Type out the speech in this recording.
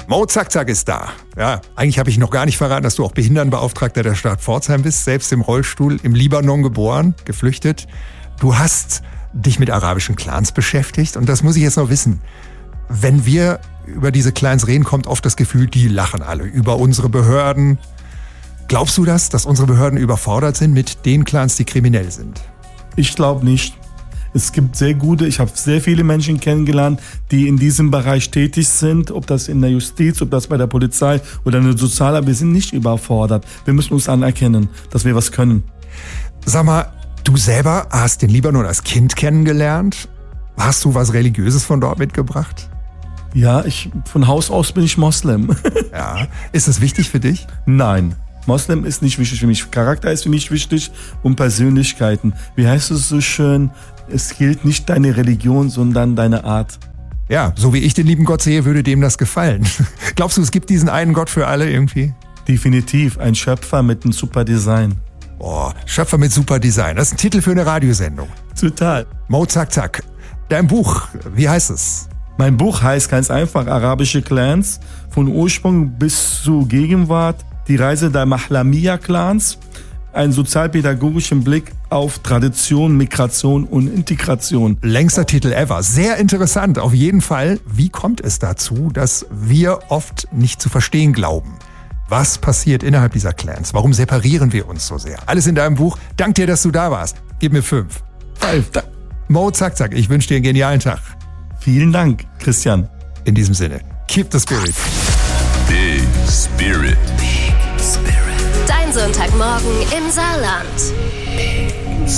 Mo Zack Zack ist da. Ja, eigentlich habe ich noch gar nicht verraten, dass du auch Behindertenbeauftragter der Stadt Pforzheim bist, selbst im Rollstuhl, im Libanon geboren, geflüchtet. Du hast dich mit arabischen Clans beschäftigt und das muss ich jetzt noch wissen. Wenn wir über diese Clans reden, kommt oft das Gefühl, die lachen alle über unsere Behörden. Glaubst du das, dass unsere Behörden überfordert sind mit den Clans, die kriminell sind? Ich glaube nicht. Es gibt ich habe sehr viele Menschen kennengelernt, die in diesem Bereich tätig sind, ob das in der Justiz, ob das bei der Polizei oder in der Sozialarbeit. Wir sind nicht überfordert. Wir müssen uns anerkennen, dass wir was können. Sag mal, du selber hast den Libanon als Kind kennengelernt. Hast du was Religiöses von dort mitgebracht? Ja, von Haus aus bin ich Moslem. Ja. Ist das wichtig für dich? Nein. Moslem ist nicht wichtig für mich. Charakter ist für mich wichtig und Persönlichkeiten. Wie heißt es so schön? Es gilt nicht deine Religion, sondern deine Art. Ja, so wie ich den lieben Gott sehe, würde dem das gefallen. Glaubst du, es gibt diesen einen Gott für alle irgendwie? Definitiv. Ein Schöpfer mit einem super Design. Boah, Schöpfer mit super Design. Das ist ein Titel für eine Radiosendung. Total. Mo Zack Zack. Dein Buch, wie heißt es? Mein Buch heißt ganz einfach Arabische Clans. Von Ursprung bis zur Gegenwart. Die Reise der Mahlamia-Clans. Einen sozialpädagogischen Blick auf Tradition, Migration und Integration. Längster Titel ever. Sehr interessant. Auf jeden Fall. Wie kommt es dazu, dass wir oft nicht zu verstehen glauben? Was passiert innerhalb dieser Clans? Warum separieren wir uns so sehr? Alles in deinem Buch. Dank dir, dass du da warst. Gib mir 5. 5. Mo Zack Zack, ich wünsche dir einen genialen Tag. Vielen Dank, Christian. In diesem Sinne, keep the spirit. Big Spirit. Dein Sonntagmorgen im Saarland.